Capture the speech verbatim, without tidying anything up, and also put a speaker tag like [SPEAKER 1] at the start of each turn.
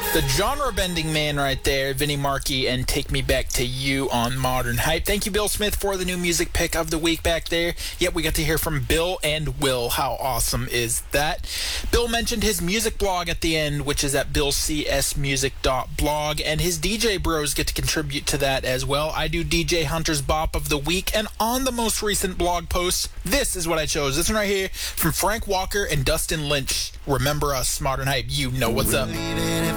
[SPEAKER 1] The genre-bending man right there, Vinnie Markey, and Take Me Back to You on Modern Hype. Thank you, Bill Smith, for the new music pick of the week back there. Yep, we got to hear from Bill and Will. How awesome is that? Bill mentioned his music blog at the end, which is at bill c s music dot blog, and his D J bros get to contribute to that as well. I do D J Hunter's Bop of the Week, and on the most recent blog post, this is what I chose. This one right here from Frank Walker and Dustin Lynch. Remember us, Modern Hype. You know what's up.